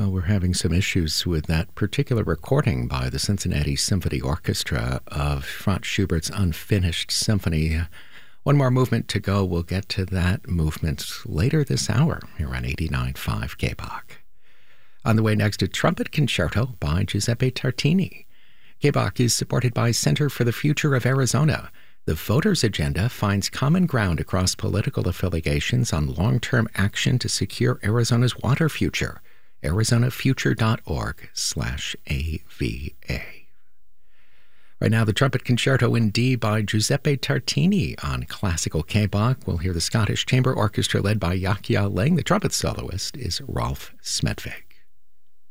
Well, we're having some issues with that particular recording by the Cincinnati Symphony Orchestra of Franz Schubert's Unfinished Symphony. One more movement to go. We'll get to that movement later this hour here on 89.5 KBOK. On the way next, a trumpet concerto by Giuseppe Tartini. KBOK is supported by Center for the Future of Arizona. The Voters' Agenda finds common ground across political affiliations on long-term action to secure Arizona's water future. arizonafuture.org/AVA. Right now, the trumpet concerto in D by Giuseppe Tartini on Classical KBOK. We'll hear the Scottish Chamber Orchestra led by Yahya Lang. The trumpet soloist is Rolf Smedvig.